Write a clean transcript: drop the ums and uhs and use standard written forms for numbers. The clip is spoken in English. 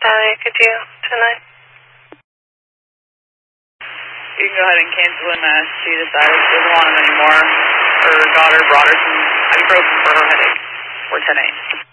I could do tonight. You can go ahead and cancel him as she decided she doesn't want him anymore. Her daughter brought her some ibuprofen for her headache for 10-8.